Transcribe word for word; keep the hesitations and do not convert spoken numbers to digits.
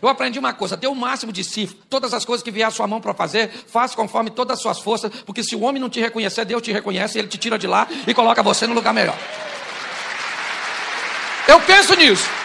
Eu aprendi uma coisa, dê o máximo de si. Todas as coisas que vier à sua mão para fazer, faça conforme todas as suas forças, porque se o homem não te reconhecer, Deus te reconhece, ele te tira de lá e coloca você no lugar melhor. Eu penso nisso.